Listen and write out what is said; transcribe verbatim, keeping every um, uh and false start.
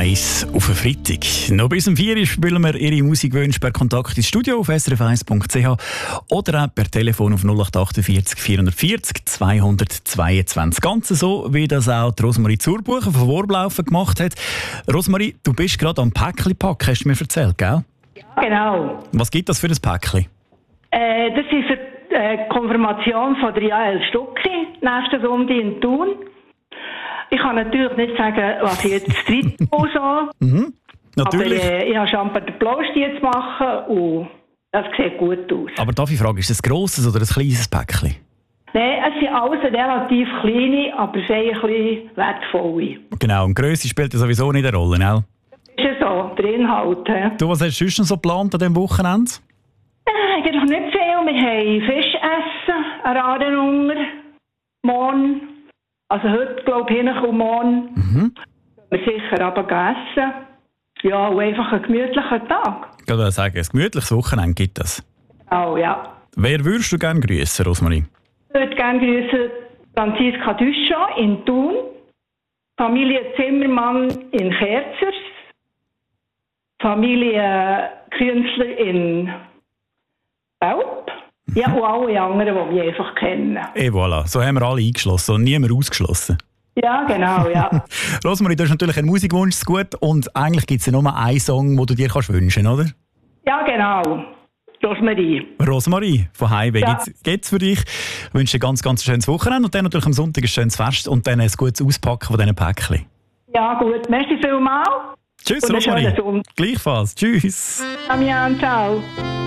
eins auf einen Freitag. Noch bis um vier Uhr spielen wir Ihre Musikwünsche per Kontakt ins Studio auf s r f eins punkt c h oder auch per Telefon auf null acht achtundvierzig vierhundertvierzig zweihundertzweiundzwanzig. Ganz so, wie das auch die Rosmarie Zurbuchen von Wurblaufen gemacht hat. Rosmarie, du bist gerade am Päckchen packen, hast du mir erzählt, gell? Ja, genau. Was gibt das für ein Päckchen? Äh, das ist die äh, Konfirmation von der Jael Stucki, nächste Sonntag in Thun. Ich kann natürlich nicht sagen, was ich jetzt dritte so. Mhm, natürlich. Aber äh, ich habe schon ein paar Applaus zu machen und das sieht gut aus. Aber darf ich fragen, ist das ein grosses oder ein kleines Päckchen? Nein, es sind alles relativ kleine, aber sehr ein bisschen wertvolle. Genau, und Grösse spielt ja sowieso nicht eine Rolle, ne? Das ist ja so, der Inhalt. He. Du, was hast du sonst so geplant an diesem Wochenende? Äh, eigentlich nicht viel. Wir haben Fisch essen, einen Radenunger, morgen. Also heute, glaube ich, hinkommen morgen. Mhm. Wir sicher aber essen. Ja, und einfach einen gemütlichen Tag. Ich würde sagen, ein gemütliches Wochenende gibt es. Oh, ja. Wer würdest du gerne grüßen, Rosmarie? Ich würde gerne grüßen Franziska Duchamp in Thun, Familie Zimmermann in Kerzers, Familie Künstler in Belp. Ja, und alle anderen, die wir einfach kennen. Et voilà, so haben wir alle eingeschlossen und niemand ausgeschlossen. Ja, genau, ja. Rosmarie, du hast natürlich einen Musikwunsch zu gut und eigentlich gibt es ja nur einen Song, den du dir kannst wünschen, oder? Ja, genau. Rosmarie. Rosmarie von Highway Ja. gibt es für dich. Ich wünsche dir ganz, ganz schönes Wochenende und dann natürlich am Sonntag ein schönes Fest und dann ein gutes Auspacken von diesen Päckchen. Ja, gut. Merci vielmals. Tschüss, Und einen Rosmarie. schönen Sonntag. Gleichfalls. Tschüss. Damian, ciao.